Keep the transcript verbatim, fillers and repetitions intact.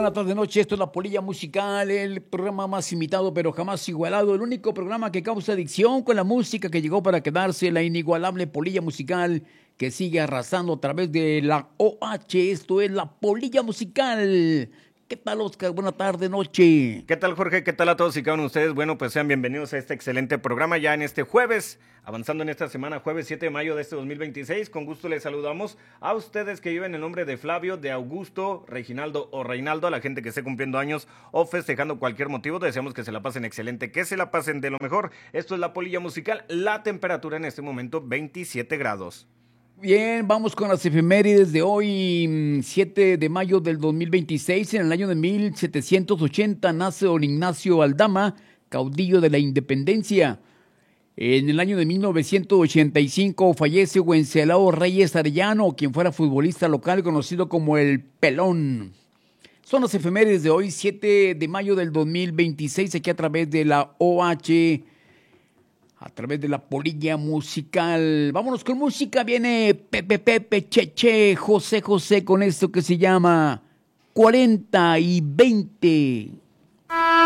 buenas tardes, noche. Esto es La Polilla Musical, el programa más imitado pero jamás igualado. El único programa que causa adicción con la música que llegó para quedarse. La inigualable Polilla Musical que sigue arrasando a través de la O H. Esto es La Polilla Musical. ¿Qué tal, Oscar? Buenas tardes, noche. ¿Qué tal, Jorge? ¿Qué tal a todos y cada uno de ustedes? Bueno, pues sean bienvenidos a este excelente programa ya en este jueves, avanzando en esta semana, jueves siete de mayo de este dos mil veintiséis. Con gusto les saludamos a ustedes que lleven el nombre de Flavio, de Augusto, Reginaldo o Reinaldo, a la gente que esté cumpliendo años o festejando cualquier motivo. Deseamos que se la pasen excelente, que se la pasen de lo mejor. Esto es La Polilla Musical, la temperatura en este momento veintisiete grados. Bien, vamos con las efemérides de hoy, siete de mayo del dos mil veintiséis. En el año de mil setecientos ochenta nace don Ignacio Aldama, caudillo de la independencia. En el año de mil novecientos ochenta y cinco fallece Wenceslao Reyes Arellano, quien fuera futbolista local conocido como el Pelón. Son las efemérides de hoy, siete de mayo del dos mil veintiséis, aquí a través de la O H, a través de La Polilla Musical. Vámonos con música. Viene Pepe Pepe Cheche, José José con esto que se llama cuarenta y veinte.